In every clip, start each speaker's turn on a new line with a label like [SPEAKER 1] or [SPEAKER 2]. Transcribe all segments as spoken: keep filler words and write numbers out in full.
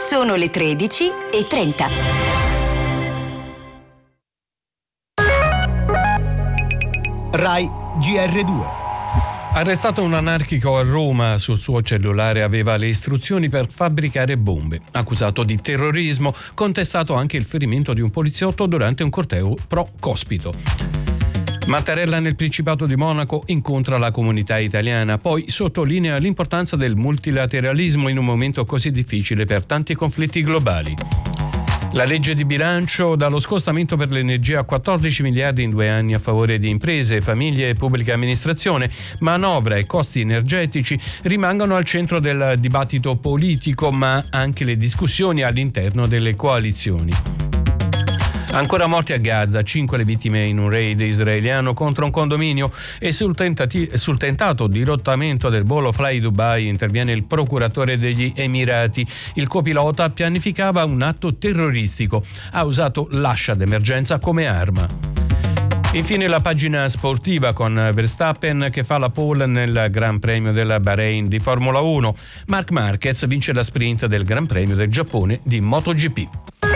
[SPEAKER 1] Sono le tredici e trenta.
[SPEAKER 2] Rai G R due.
[SPEAKER 3] Arrestato un anarchico a Roma, sul suo cellulare aveva le istruzioni per fabbricare bombe. Accusato di terrorismo, contestato anche il ferimento di un poliziotto durante un corteo pro Cospito. Mattarella nel Principato di Monaco incontra la comunità italiana, poi sottolinea l'importanza del multilateralismo in un momento così difficile per tanti conflitti globali. La legge di bilancio dà lo scostamento per l'energia a quattordici miliardi in due anni a favore di imprese, famiglie e pubblica amministrazione. Manovra e costi energetici rimangono al centro del dibattito politico, ma anche le discussioni all'interno delle coalizioni. Ancora morti a Gaza, cinque le vittime in un raid israeliano contro un condominio e sul, tentati- sul tentato dirottamento del volo Fly Dubai interviene il procuratore degli Emirati. Il copilota pianificava un atto terroristico, ha usato l'ascia d'emergenza come arma. Infine la pagina sportiva con Verstappen che fa la pole nel Gran Premio del Bahrain di Formula uno. Marc Marquez vince la sprint del Gran Premio del Giappone di MotoGP.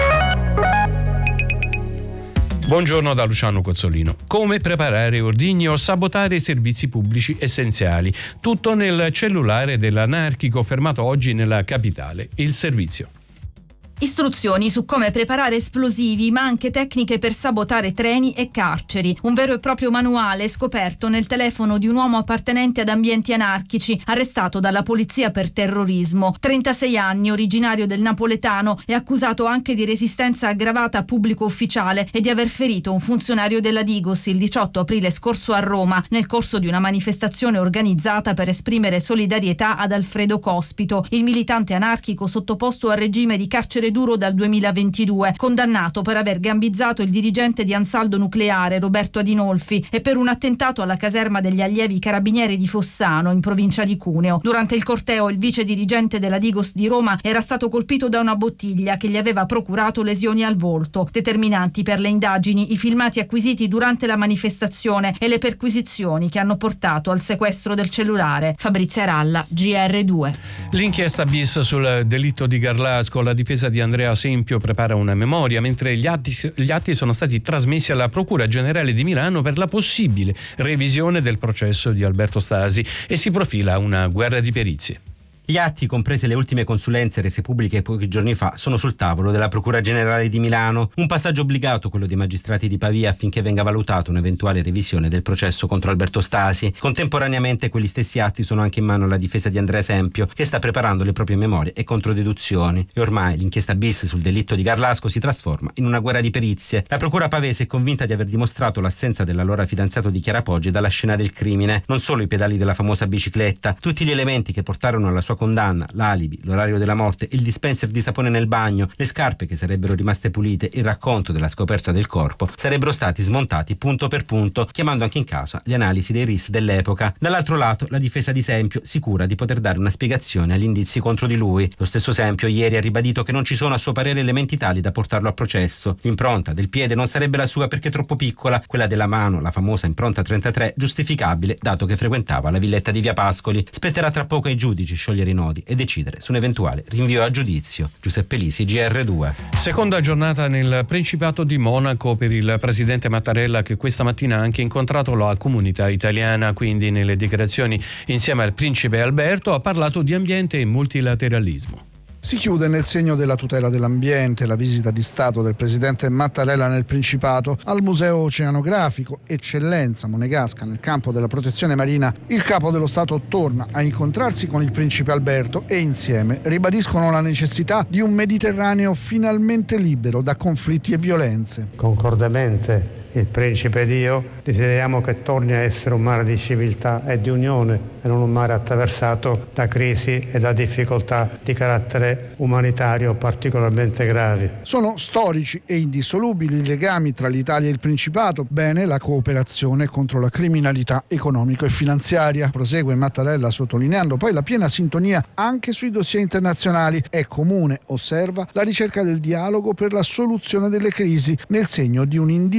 [SPEAKER 3] Buongiorno da Luciano Cozzolino. Come preparare ordigni o sabotare i servizi pubblici essenziali. Tutto nel cellulare dell'anarchico fermato oggi nella capitale. Il servizio.
[SPEAKER 4] Istruzioni su come preparare esplosivi, ma anche tecniche per sabotare treni e carceri. Un vero e proprio manuale scoperto nel telefono di un uomo appartenente ad ambienti anarchici, arrestato dalla polizia per terrorismo. trentasei anni, originario del napoletano, è accusato anche di resistenza aggravata a pubblico ufficiale e di aver ferito un funzionario della Digos il diciotto aprile scorso a Roma, nel corso di una manifestazione organizzata per esprimere solidarietà ad Alfredo Cospito, il militante anarchico sottoposto a regime di carcere duro dal duemilaventidue, condannato per aver gambizzato il dirigente di Ansaldo Nucleare Roberto Adinolfi e per un attentato alla caserma degli allievi carabinieri di Fossano in provincia di Cuneo. Durante il corteo il vice dirigente della Digos di Roma era stato colpito da una bottiglia che gli aveva procurato lesioni al volto. Determinanti per le indagini i filmati acquisiti durante la manifestazione e le perquisizioni che hanno portato al sequestro del cellulare. Fabrizia Ralla, G R due.
[SPEAKER 3] L'inchiesta bis sul delitto di Garlasco, la difesa di Andrea Sempio prepara una memoria, mentre gli atti, gli atti sono stati trasmessi alla Procura Generale di Milano per la possibile revisione del processo di Alberto Stasi e si profila una guerra di perizie.
[SPEAKER 5] Gli atti, comprese le ultime consulenze rese pubbliche pochi giorni fa, sono sul tavolo della Procura Generale di Milano. Un passaggio obbligato, quello dei magistrati di Pavia, affinché venga valutata un'eventuale revisione del processo contro Alberto Stasi. Contemporaneamente quegli stessi atti sono anche in mano alla difesa di Andrea Sempio, che sta preparando le proprie memorie e controdeduzioni. E ormai l'inchiesta bis sul delitto di Garlasco si trasforma in una guerra di perizie. La Procura pavese è convinta di aver dimostrato l'assenza dell'allora fidanzato di Chiara Poggi dalla scena del crimine. Non solo i pedali della famosa bicicletta, tutti gli elementi che portarono alla sua condanna, l'alibi, l'orario della morte, il dispenser di sapone nel bagno, le scarpe che sarebbero rimaste pulite, il racconto della scoperta del corpo, sarebbero stati smontati punto per punto, chiamando anche in causa le analisi dei R I S dell'epoca. Dall'altro lato, la difesa di Sempio, sicura di poter dare una spiegazione agli indizi contro di lui. Lo stesso Sempio ieri ha ribadito che non ci sono a suo parere elementi tali da portarlo a processo. L'impronta del piede non sarebbe la sua perché troppo piccola, quella della mano, la famosa impronta trentatré, giustificabile dato che frequentava la villetta di Via Pascoli. Spetterà tra poco ai giudici sciogliere i nodi e decidere su un eventuale rinvio a giudizio. Giuseppe Lisi, G R due.
[SPEAKER 3] Seconda giornata nel Principato di Monaco per il presidente Mattarella, che questa mattina ha anche incontrato la comunità italiana, quindi nelle dichiarazioni insieme al principe Alberto ha parlato di ambiente e multilateralismo.
[SPEAKER 6] Si chiude nel segno della tutela dell'ambiente la visita di Stato del presidente Mattarella nel Principato al Museo Oceanografico, eccellenza monegasca nel campo della protezione marina. Il capo dello Stato torna a incontrarsi con il principe Alberto e insieme ribadiscono la necessità di un Mediterraneo finalmente libero da conflitti e violenze.
[SPEAKER 7] Concordemente il principe ed io desideriamo che torni a essere un mare di civiltà e di unione e non un mare attraversato da crisi e da difficoltà di carattere umanitario particolarmente gravi.
[SPEAKER 6] Sono storici e indissolubili i legami tra l'Italia e il Principato. Bene la cooperazione contro la criminalità economico e finanziaria. Prosegue Mattarella sottolineando poi la piena sintonia anche sui dossier internazionali. È comune, osserva, la ricerca del dialogo per la soluzione delle crisi nel segno di un indispensabile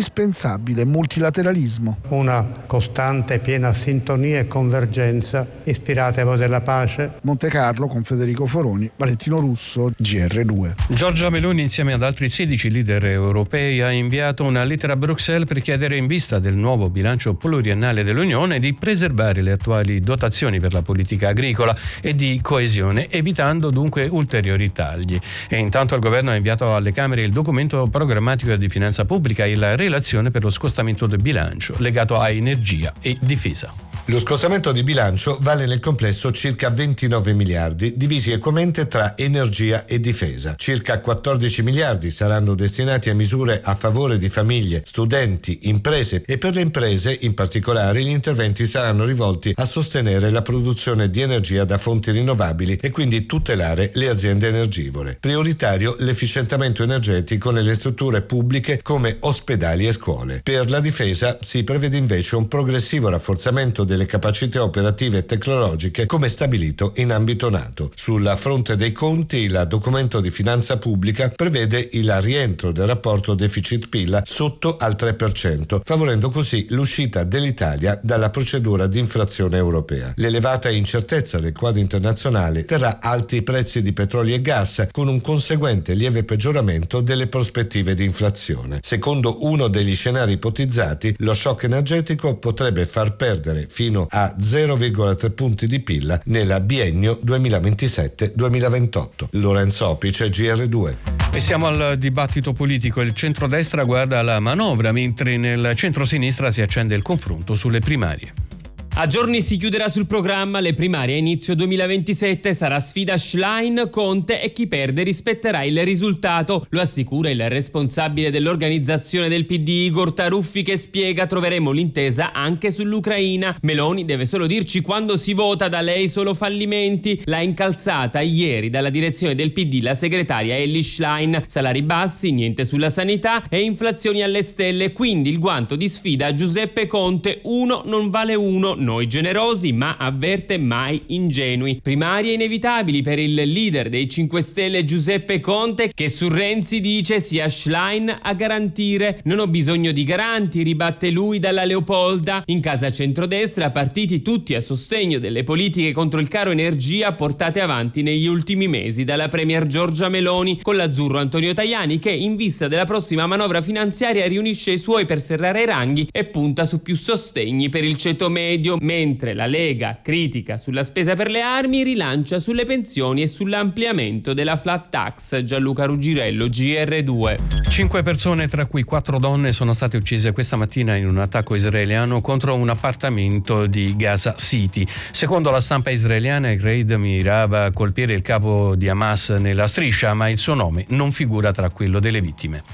[SPEAKER 6] indispensabile multilateralismo.
[SPEAKER 7] Una costante, piena sintonia e convergenza ispirata ai valori della pace.
[SPEAKER 6] Monte Carlo con Federico Foroni, Valentino Russo, G R due.
[SPEAKER 3] Giorgia Meloni insieme ad altri sedici leader europei ha inviato una lettera a Bruxelles per chiedere, in vista del nuovo bilancio pluriennale dell'Unione, di preservare le attuali dotazioni per la politica agricola e di coesione, evitando dunque ulteriori tagli. E intanto il governo ha inviato alle Camere il documento programmatico di finanza pubblica e la relazione per lo scostamento del bilancio legato a energia e difesa.
[SPEAKER 8] Lo scostamento di bilancio vale nel complesso circa ventinove miliardi, divisi equamente tra energia e difesa. Circa quattordici miliardi saranno destinati a misure a favore di famiglie, studenti, imprese, e per le imprese in particolare gli interventi saranno rivolti a sostenere la produzione di energia da fonti rinnovabili e quindi tutelare le aziende energivore. Prioritario l'efficientamento energetico nelle strutture pubbliche come ospedali e scuole. Per la difesa si prevede invece un progressivo rafforzamento delle capacità operative e tecnologiche come stabilito in ambito NATO. Sul fronte dei conti, il documento di finanza pubblica prevede il rientro del rapporto deficit-P I L sotto al tre per cento, favorendo così l'uscita dell'Italia dalla procedura di infrazione europea. L'elevata incertezza del quadro internazionale terrà alti i prezzi di petrolio e gas, con un conseguente lieve peggioramento delle prospettive di inflazione. Secondo uno degli scenari ipotizzati, lo shock energetico potrebbe far perdere fino a zero virgola tre punti di P I L nel biennio duemilaventisette duemilaventotto. Lorenzo Opice, G R due.
[SPEAKER 3] E siamo al dibattito politico. Il centrodestra guarda la manovra, mentre nel centrosinistra si accende il confronto sulle primarie.
[SPEAKER 9] A giorni si chiuderà sul programma le primarie a inizio duemilaventisette, sarà sfida Schlein, Conte e chi perde rispetterà il risultato, lo assicura il responsabile dell'organizzazione del P D Igor Taruffi, che spiega: troveremo l'intesa anche sull'Ucraina. Meloni deve solo dirci quando si vota, da lei solo fallimenti. L'ha incalzata ieri dalla direzione del P D la segretaria Elly Schlein. Salari bassi, niente sulla sanità e inflazioni alle stelle, quindi il guanto di sfida a Giuseppe Conte. Uno non vale uno. Noi generosi, ma avverte mai ingenui. Primarie inevitabili per il leader dei cinque Stelle Giuseppe Conte, che su Renzi dice sia Schlein a garantire. Non ho bisogno di garanti, ribatte lui dalla Leopolda. In casa centrodestra, partiti tutti a sostegno delle politiche contro il caro energia portate avanti negli ultimi mesi dalla premier Giorgia Meloni, con l'azzurro Antonio Tajani, che in vista della prossima manovra finanziaria riunisce i suoi per serrare i ranghi e punta su più sostegni per il ceto medio, mentre la Lega critica sulla spesa per le armi, rilancia sulle pensioni e sull'ampliamento della flat tax. Gianluca Ruggirello, G R due.
[SPEAKER 3] Cinque persone, tra cui quattro donne, sono state uccise questa mattina in un attacco israeliano contro un appartamento di Gaza City. Secondo la stampa israeliana, il raid mirava a colpire il capo di Hamas nella striscia, ma il suo nome non figura tra quello delle vittime.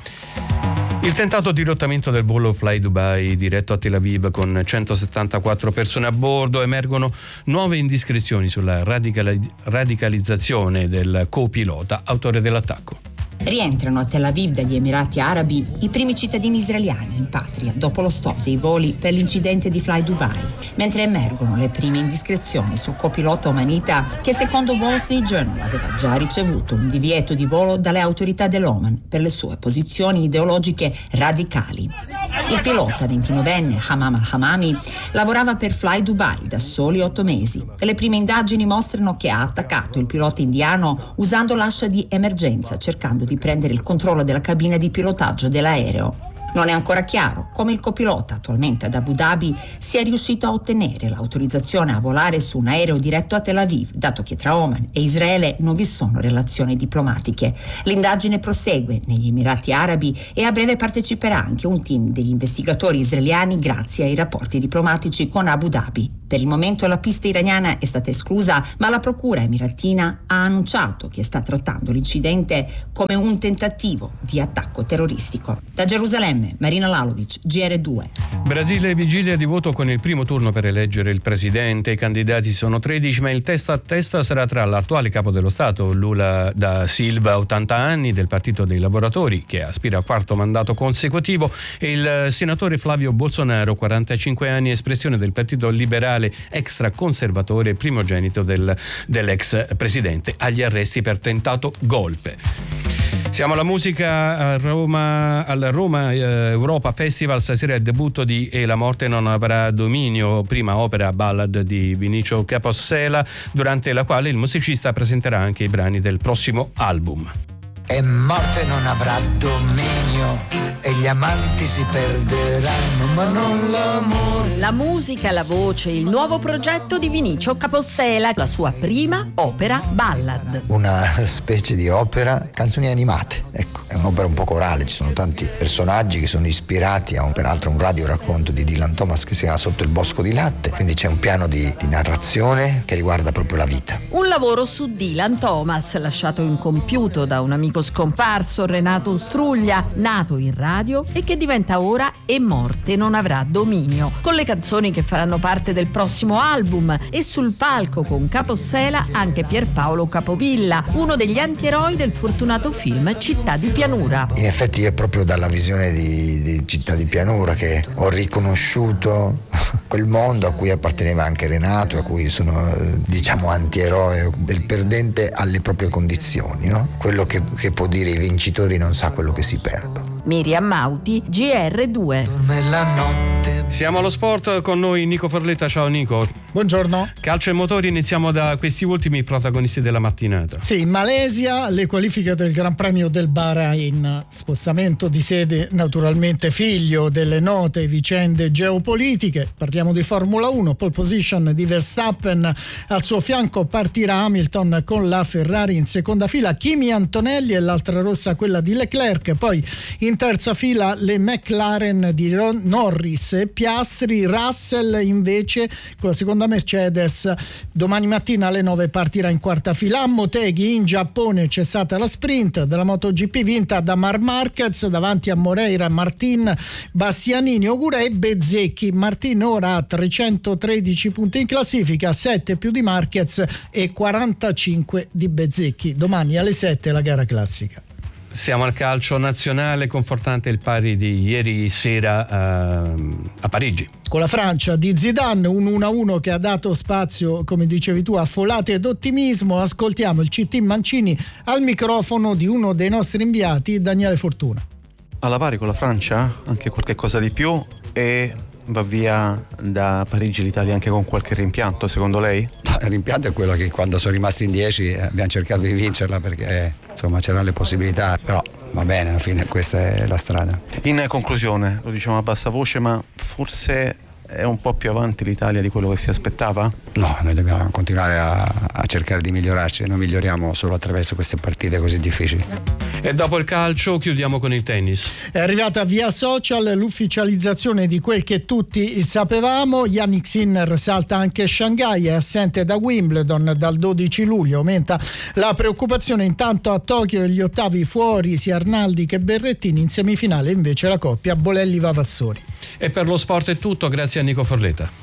[SPEAKER 3] Il tentato dirottamento del volo Fly Dubai diretto a Tel Aviv con centosettantaquattro persone a bordo. Emergono nuove indiscrezioni sulla radicali- radicalizzazione del copilota, autore dell'attacco.
[SPEAKER 1] Rientrano a Tel Aviv dagli Emirati Arabi i primi cittadini israeliani in patria dopo lo stop dei voli per l'incidente di Fly Dubai, mentre emergono le prime indiscrezioni sul copilota omanita, che secondo Wall Street Journal aveva già ricevuto un divieto di volo dalle autorità dell'Oman per le sue posizioni ideologiche radicali. Il pilota ventinovenne Hamam al-Hamami lavorava per Fly Dubai da soli otto mesi e le prime indagini mostrano che ha attaccato il pilota indiano usando l'ascia di emergenza, cercando di prendere il controllo della cabina di pilotaggio dell'aereo. Non è ancora chiaro come il copilota, attualmente ad Abu Dhabi, sia riuscito a ottenere l'autorizzazione a volare su un aereo diretto a Tel Aviv, dato che tra Oman e Israele non vi sono relazioni diplomatiche. L'indagine prosegue negli Emirati Arabi e a breve parteciperà anche un team degli investigatori israeliani grazie ai rapporti diplomatici con Abu Dhabi. Per il momento la pista iraniana è stata esclusa, ma la procura emiratina ha annunciato che sta trattando l'incidente come un tentativo di attacco terroristico. Da Gerusalemme, Marina Lalovic, G R due.
[SPEAKER 3] Brasile vigilia di voto con il primo turno per eleggere il presidente. I candidati sono tredici, ma il testa a testa sarà tra l'attuale capo dello Stato, Lula da Silva, ottanta anni, del Partito dei Lavoratori, che aspira al quarto mandato consecutivo, e il senatore Flavio Bolsonaro, quarantacinque anni, espressione del Partito Liberale extraconservatore, primogenito del, dell'ex presidente, agli arresti per tentato golpe. Siamo alla musica a Roma, al Roma eh, Europa Festival. Stasera il debutto di E la morte non avrà dominio, prima opera ballad di Vinicio Capossela, durante la quale il musicista presenterà anche i brani del prossimo album.
[SPEAKER 10] E morte non avrà dominio e gli amanti si perderanno, ma non l'amore.
[SPEAKER 11] La musica, la voce, il nuovo progetto di Vinicio Capossela, la sua prima opera ballad.
[SPEAKER 10] Una specie di opera, canzoni animate, ecco, è un'opera un po' corale, ci sono tanti personaggi che sono ispirati a un, peraltro un radioracconto di Dylan Thomas che si chiama Sotto il bosco di latte, quindi c'è un piano di, di narrazione che riguarda proprio la vita.
[SPEAKER 11] Un lavoro su Dylan Thomas, lasciato incompiuto da un amico scomparso, Renato Struglia, nato in radio e che diventa ora E morte non avrà dominio, con le canzoni che faranno parte del prossimo album, e sul palco con Capossela anche Pierpaolo Capovilla, uno degli antieroi del fortunato film Città di pianura.
[SPEAKER 10] In effetti è proprio dalla visione di, di Città di pianura che ho riconosciuto quel mondo a cui apparteneva anche Renato, a cui sono, diciamo, antieroe del perdente alle proprie condizioni, no? Quello che, che può dire i vincitori non sa quello che si perdono.
[SPEAKER 11] Miriam Mauti, G R due.
[SPEAKER 10] Dorme la notte.
[SPEAKER 3] Siamo allo sport, con noi Nico Forletta. Ciao Nico.
[SPEAKER 12] Buongiorno.
[SPEAKER 3] Calcio e motori, iniziamo da questi ultimi protagonisti della mattinata.
[SPEAKER 12] Sì, in Malesia le qualifiche del Gran Premio del Bahrain, spostamento di sede naturalmente figlio delle note vicende geopolitiche. Parliamo di Formula uno, pole position di Verstappen, al suo fianco partirà Hamilton con la Ferrari, in seconda fila Kimi Antonelli e l'altra rossa quella di Leclerc, poi in terza fila le McLaren di Norris e Piastri. Russell invece con la seconda Mercedes domani mattina alle nove partirà in quarta fila. A Motegi in Giappone c'è stata la sprint della MotoGP vinta da Marc Marquez davanti a Moreira, Martin, Bastianini, Ogura e Bezzecchi. Martin ora ha trecentotredici punti in classifica, sette più di Marquez e quarantacinque di Bezzecchi. Domani alle sette la gara classica.
[SPEAKER 3] Siamo al calcio nazionale, confortante il pari di ieri sera a, a Parigi.
[SPEAKER 12] Con la Francia di Zidane, un uno a uno che ha dato spazio, come dicevi tu, a folate ed ottimismo. Ascoltiamo il C T Mancini al microfono di uno dei nostri inviati, Daniele Fortuna.
[SPEAKER 13] Alla pari con la Francia, anche qualche cosa di più, e va via da Parigi l'Italia anche con qualche rimpianto, secondo lei?
[SPEAKER 14] Il rimpianto è quello che quando sono rimasti in dieci abbiamo cercato di vincerla perché insomma c'erano le possibilità, però va bene, alla fine questa è la strada.
[SPEAKER 13] In conclusione, lo diciamo a bassa voce, ma forse è un po' più avanti l'Italia di quello che si aspettava?
[SPEAKER 14] No, noi dobbiamo continuare a, a cercare di migliorarci, noi miglioriamo solo attraverso queste partite così difficili.
[SPEAKER 3] E dopo il calcio chiudiamo con il tennis.
[SPEAKER 12] È arrivata via social l'ufficializzazione di quel che tutti sapevamo. Jannik Sinner salta anche Shanghai, è assente da Wimbledon dal dodici luglio, aumenta la preoccupazione. Intanto a Tokyo gli ottavi fuori sia Arnaldi che Berrettini, in semifinale invece la coppia Bolelli-Vavassori.
[SPEAKER 3] E per lo sport è tutto, grazie a Nico Forletta.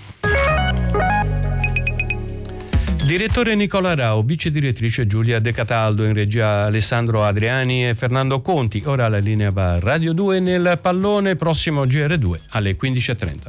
[SPEAKER 3] Direttore Nicola Rao, vice direttrice Giulia De Cataldo, in regia Alessandro Adriani e Fernando Conti. Ora la linea va a Radio due nel pallone, prossimo G R due alle quindici e trenta.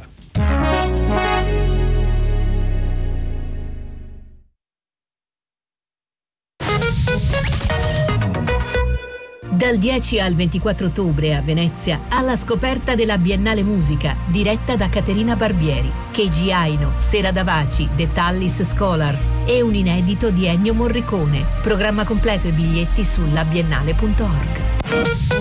[SPEAKER 15] Dal dieci al ventiquattro ottobre a Venezia, alla scoperta della Biennale Musica, diretta da Caterina Barbieri, Keiji Aino, Sera Davaci, The Tallis Scholars e un inedito di Ennio Morricone. Programma completo e biglietti su labiennale punto org.